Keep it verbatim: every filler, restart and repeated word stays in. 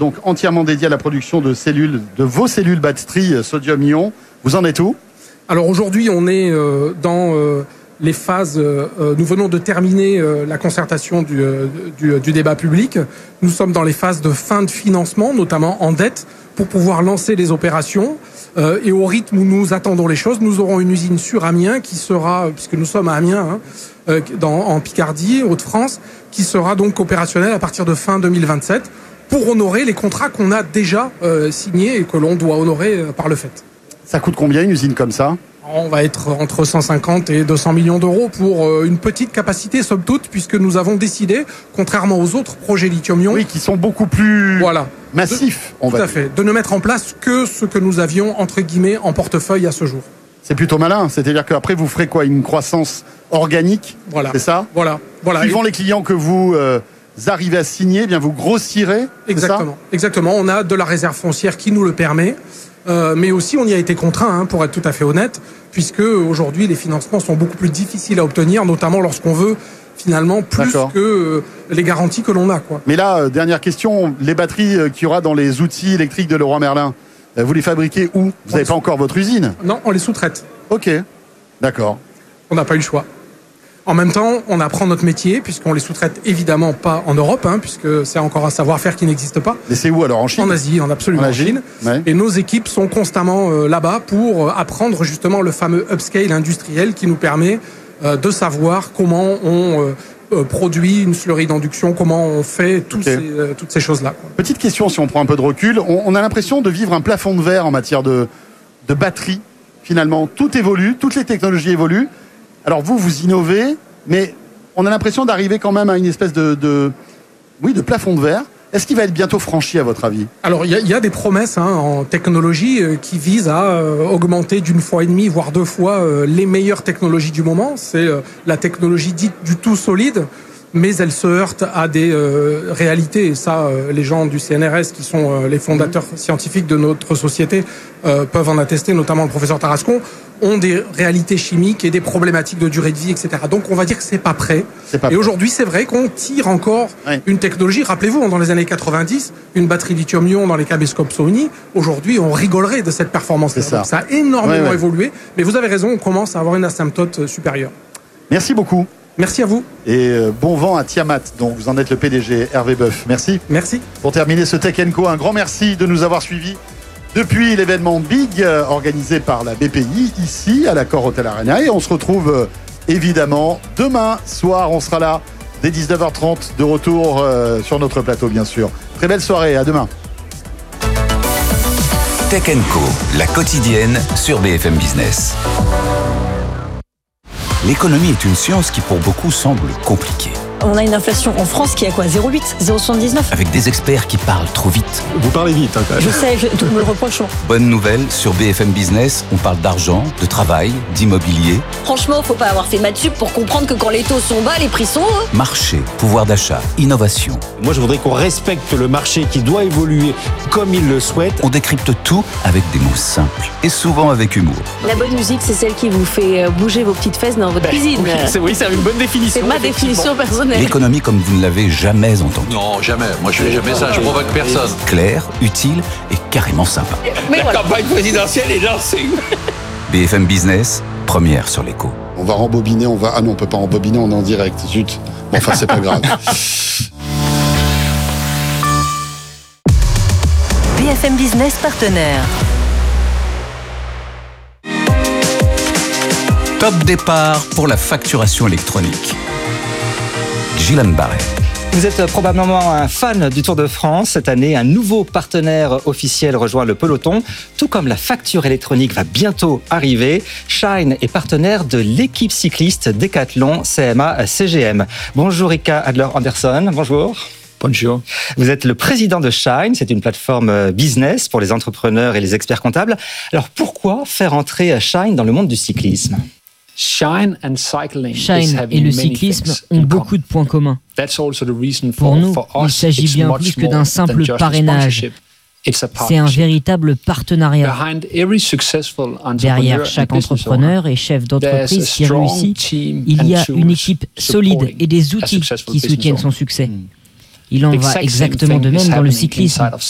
donc entièrement dédié à la production de cellules, de vos cellules batteries sodium-ion. Vous en êtes où ? Alors aujourd'hui, on est euh, dans euh, les phases. Euh, nous venons de terminer euh, la concertation du, euh, du, du débat public. Nous sommes dans les phases de fin de financement, notamment en dette, pour pouvoir lancer les opérations. Euh, et au rythme où nous attendons les choses, nous aurons une usine sur Amiens qui sera, puisque nous sommes à Amiens, hein, euh, dans, en Picardie, Hauts-de-France, qui sera donc opérationnelle à partir de fin deux mille vingt-sept pour honorer les contrats qu'on a déjà euh, signés et que l'on doit honorer euh, par le fait. Ça coûte combien une usine comme ça ? On va être entre cent cinquante et deux cents millions d'euros pour une petite capacité, somme toute, puisque nous avons décidé, contrairement aux autres projets lithium-ion... Oui, qui sont beaucoup plus voilà, massifs, de, on tout va à dire. fait, de ne mettre en place que ce que nous avions, entre guillemets, en portefeuille à ce jour. C'est plutôt malin, c'est-à-dire qu'après, vous ferez quoi ? Une croissance organique, voilà. C'est ça ? Voilà. voilà. Suivant et... les clients que vous euh, arrivez à signer, eh bien vous grossirez, Exactement. c'est ça ? Exactement, on a de la réserve foncière qui nous le permet. Euh, mais aussi on y a été contraint, hein, pour être tout à fait honnête, puisque aujourd'hui les financements sont beaucoup plus difficiles à obtenir, notamment lorsqu'on veut finalement plus D'accord. que euh, les garanties que l'on a, quoi. Mais là, euh, dernière question, les batteries euh, qu'il y aura dans les outils électriques de Leroy Merlin, euh, vous les fabriquez où ? Vous n'avez pas encore votre usine ? Non, on les sous-traite. Ok, d'accord. On n'a pas eu le choix. En même temps, on apprend notre métier, puisqu'on les sous-traite évidemment pas en Europe, hein, puisque c'est encore un savoir-faire qui n'existe pas. Mais c'est où alors ? En Chine ? En Asie, en absolument En en Asie, Chine. ouais. Et nos équipes sont constamment euh, là-bas pour euh, apprendre justement le fameux upscale industriel qui nous permet euh, de savoir comment on euh, euh, produit une slurry d'induction, comment on fait tous Okay. ces, euh, toutes ces choses-là, quoi. Petite question, si on prend un peu de recul, on, on a l'impression de vivre un plafond de verre en matière de, de batterie. Finalement, tout évolue, toutes les technologies évoluent. Alors vous, vous innovez, mais on a l'impression d'arriver quand même à une espèce de, de, oui, de plafond de verre. Est-ce qu'il va être bientôt franchi, à votre avis ? Alors, il y, y a des promesses, hein, en technologie euh, qui visent à euh, augmenter d'une fois et demie, voire deux fois, euh, les meilleures technologies du moment. C'est euh, la technologie dite du tout solide, mais elle se heurte à des euh, réalités. Et ça, euh, les gens du C N R S, qui sont euh, les fondateurs scientifiques de notre société, euh, peuvent en attester, notamment le professeur Tarascon, ont des réalités chimiques et des problématiques de durée de vie, et cetera. Donc on va dire que c'est pas prêt. C'est pas et prêt. aujourd'hui, c'est vrai qu'on tire encore Ouais. une technologie. Rappelez-vous, dans les années quatre-vingt-dix, une batterie lithium-ion dans les caméscopes Sony, aujourd'hui, on rigolerait de cette performance-là. C'est ça. Donc ça a énormément Ouais, ouais. évolué. Mais vous avez raison, on commence à avoir une asymptote supérieure. Merci beaucoup. Merci à vous. Et euh, bon vent à Tiamat, dont vous en êtes le P D G, Hervé Boeuf. Merci. Merci. Pour terminer ce Tech and Co, un grand merci de nous avoir suivis depuis l'événement Big euh, organisé par la B P I ici à l'Accor Hotel Arena. Et on se retrouve euh, évidemment demain soir. On sera là dès dix-neuf heures trente de retour euh, sur notre plateau, bien sûr. Très belle soirée. À demain. Tech and Co, la quotidienne sur B F M Business. L'économie est une science qui pour beaucoup semble compliquée. On a une inflation en France qui est à quoi ? zéro virgule huit, zéro virgule soixante-dix-neuf. Avec des experts qui parlent trop vite. Vous parlez vite, hein, quand même. Je sais, je, tout me le reprochons. Bonne nouvelle, sur B F M Business, on parle d'argent, de travail, d'immobilier, Franchement, faut pas avoir fait maths sup pour comprendre que quand les taux sont bas, les prix sont hauts. marché, pouvoir d'achat, innovation. Moi, je voudrais qu'on respecte le marché qui doit évoluer comme il le souhaite. On décrypte tout avec des mots simples et souvent avec humour. La bonne musique, c'est celle qui vous fait bouger vos petites fesses dans votre cuisine. Oui, c'est, oui, c'est une bonne définition. C'est ma effectivement. définition personnelle. L'économie comme vous ne l'avez jamais entendue. Non, jamais. Moi, je fais jamais ça. Je provoque personne. Claire, utile et carrément sympa. Mais voilà. campagne présidentielle est lancée. B F M Business, première sur l'écho. On va rembobiner, on va... Ah non, on peut pas rembobiner, on est en direct. Zut. Bon, enfin, c'est pas grave. B F M Business partenaire. Top départ pour la facturation électronique. Gillian Barret. Vous êtes probablement un fan du Tour de France. Cette année, un nouveau partenaire officiel rejoint le peloton. Tout comme la facture électronique va bientôt arriver, Shine est partenaire de l'équipe cycliste Décathlon C M A C G M. Bonjour Rika Adler-Anderson, bonjour. Bonjour. Vous êtes le président de Shine, c'est une plateforme business pour les entrepreneurs et les experts comptables. Alors pourquoi faire entrer Shine dans le monde du cyclisme ? Shine et le cyclisme ont beaucoup de points communs. Pour nous, il s'agit bien plus que d'un simple parrainage. C'est un véritable partenariat. Derrière chaque entrepreneur et chef d'entreprise qui réussit, il y a une équipe solide et des outils qui soutiennent son succès. Il en va exactement de même dans le cyclisme.